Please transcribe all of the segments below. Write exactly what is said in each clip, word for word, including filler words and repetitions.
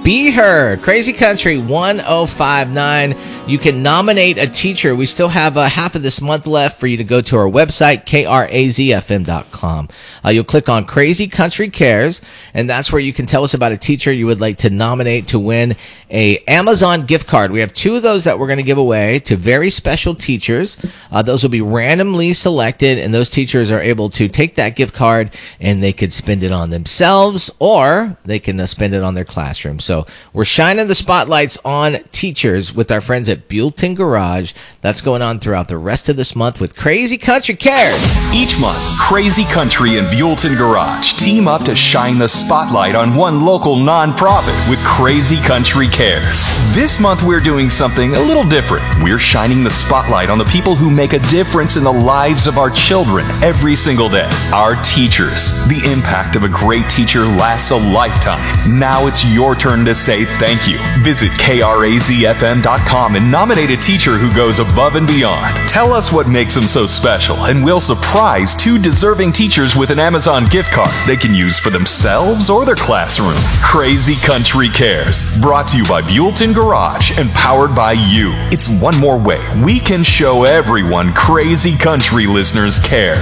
Be Heard, Crazy Country one oh five point nine. You can nominate a teacher. We still have uh, half of this month left for you to go to our website, K R A Z F M dot com. Uh, you'll click on Crazy Country Cares, and that's where you can tell us about a teacher you would like to nominate to win a Amazon gift card. We have two of those that we're going to give away to very special teachers. Uh, those will be randomly selected, and those teachers are able to take that gift card and they could spend it on themselves, or they can uh, spend it on their classroom. So we're shining the spotlights on teachers with our friends at Buellton Garage. That's going on throughout the rest of this month with Crazy Country Cares. Each month, Crazy Country and Buellton Garage team up to shine the spotlight on one local nonprofit with Crazy Country Cares. This month, we're doing something a little different. We're shining the spotlight on the people who make a difference in the lives of our children every single day. Our teachers. The impact of a great teacher lasts a lifetime. Now it's your turn to say thank you. Visit K R A Z F M dot com and nominate a teacher who goes above and beyond. Tell us what makes them so special, and we'll surprise two deserving teachers with an Amazon gift card they can use for themselves or their classroom. Crazy Country Cares, brought to you by Buellton Garage and powered by you. It's one more way we can show everyone Crazy Country listeners care.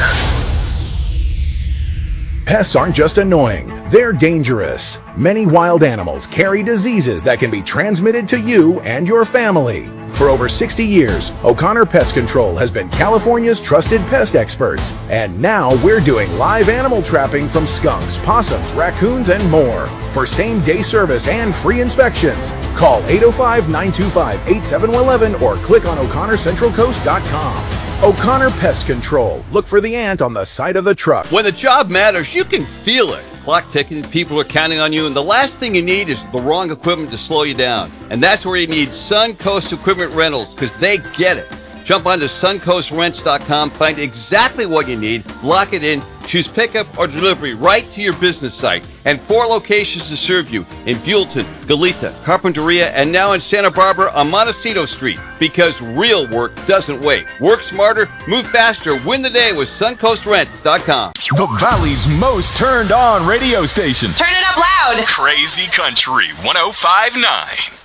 Pests aren't just annoying, they're dangerous. Many wild animals carry diseases that can be transmitted to you and your family. For over sixty years, O'Connor Pest Control has been California's trusted pest experts. And now we're doing live animal trapping from skunks, possums, raccoons, and more. For same-day service and free inspections, call eight oh five, nine two five, eight seven one one or click on O'Connor Central Coast dot com. O'Connor Pest Control. Look for the ant on the side of the truck. When the job matters, you can feel it. Clock ticking, people are counting on you, and the last thing you need is the wrong equipment to slow you down. And that's where you need Suncoast Equipment Rentals, because they get it. Jump onto Suncoast Rents dot com, find exactly what you need, lock it in, choose pickup or delivery right to your business site. And four locations to serve you in Buellton, Goleta, Carpinteria, and now in Santa Barbara on Montecito Street. Because real work doesn't wait. Work smarter, move faster, win the day with Suncoast Rents dot com. The Valley's most turned on radio station. Turn it up loud. Crazy Country one oh five point nine.